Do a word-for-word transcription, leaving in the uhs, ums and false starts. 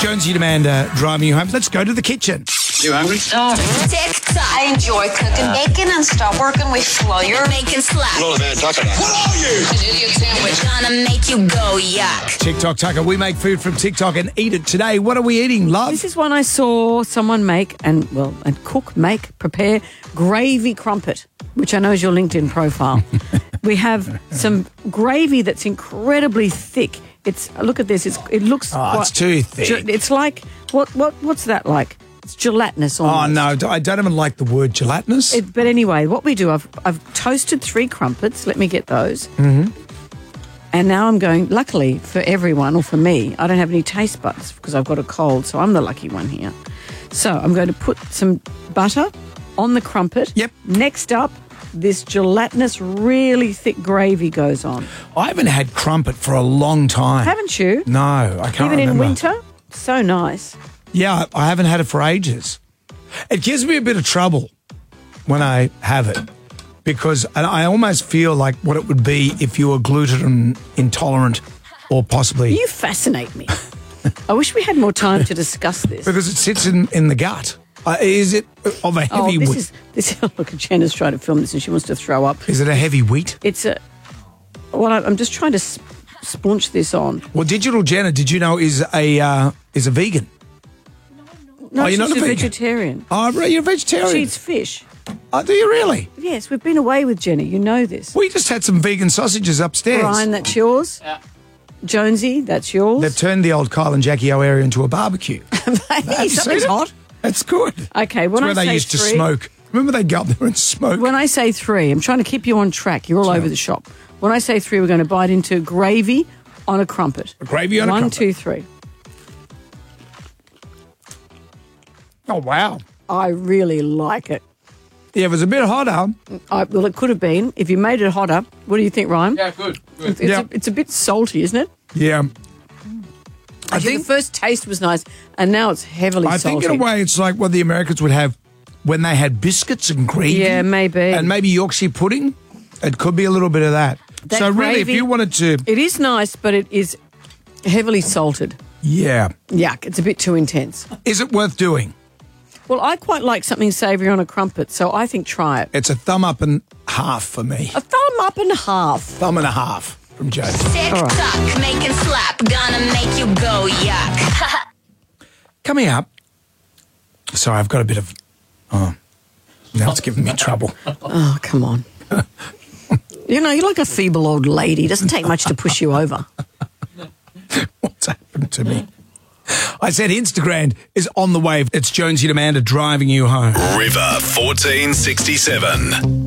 Jonesy and Amanda driving you home. Let's go to the kitchen. You hungry? Oh, I enjoy cooking bacon and stuff, working with flour, making slap. What are you? An idiot sandwich. Gonna make you go yuck. TikTok Tucker, we make food from TikTok and eat it today. What are we eating, love? This is one I saw someone make and, well, and cook, make, prepare gravy crumpet, which I know is your LinkedIn profile. We have some gravy that's incredibly thick. It's look at this. It's it looks. Oh, quite, it's too thick. It's like what what what's that like? It's gelatinous. Almost. Oh no, I don't even like the word gelatinous. It, but anyway, what we do, I've I've toasted three crumpets. Let me get those. Mm-hmm. And now I'm going. Luckily for everyone, or for me, I don't have any taste buds because I've got a cold, so I'm the lucky one here. So I'm going to put some butter on the crumpet. Yep. Next up, this gelatinous, really thick gravy goes on. I haven't had crumpet for a long time. Haven't you? No, I can't Even remember. in winter? So nice. Yeah, I haven't had it for ages. It gives me a bit of trouble when I have it because I almost feel like what it would be if you were gluten intolerant or possibly... You fascinate me. I wish we had more time to discuss this. Because it sits in, in the gut. Uh, is it of a heavy oh, this wheat? is this. Look, Jenna's trying to film this and she wants to throw up. Is it a heavy wheat? It's a. Well, I- I'm just trying to sp- splunch this on. Well, Digital Jenna, did you know is a uh, is a vegan? No, Oh, she's you're not a a vegan? vegetarian. Oh, right, you're a vegetarian. She eats fish. Oh, do you really? Yes, we've been away with Jenny. You know this. We just had some vegan sausages upstairs. Brian, that's yours. Yeah. Jonesy, that's yours. They've turned the old Kyle and Jackie O area into a barbecue. Hey, Have you seen something's it? hot. That's good. Okay, when That's where I they say used to three- smoke. Remember they go up there and smoke? When I say three, I'm trying to keep you on track. You're all Sure. over the shop. When I say three, we're going to bite into gravy on a crumpet. Gravy on a One, crumpet. two, three. Oh, wow. I really like it. Yeah, it was a bit hotter. I, well, it could have been. If you made it hotter, what do you think, Ryan? Yeah, good. Good. It's, Yeah. a, it's a bit salty, isn't it? Yeah. I, think the first taste was nice, and now it's heavily I salty. think in a way it's like what the Americans would have when they had biscuits and gravy. Yeah, maybe. And maybe Yorkshire pudding. It could be a little bit of that. That so really, if gravy- you wanted to... It is nice, but it is heavily salted. Yeah. Yuck, it's a bit too intense. Is it worth doing? Well, I quite like something savoury on a crumpet, so I think try it. It's a thumb up and half for me. A thumb up and a half. Thumb and a half from Joe. TikTok, making slap. Gonna make you go yuck. Coming up... Sorry, I've got a bit of... Oh, now it's giving me trouble. Oh, come on. You know, you're like a feeble old lady. It doesn't take much to push you over. What's happened to me? I said Instagram is on the way. It's Jonesy and Amanda driving you home. River fourteen sixty-seven.